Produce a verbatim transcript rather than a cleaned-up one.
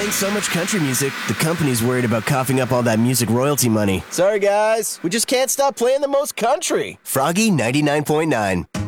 playing so much country music, the company's worried about coughing up all that music royalty money. Sorry, guys. We just can't stop playing the most country. Froggy ninety-nine point nine.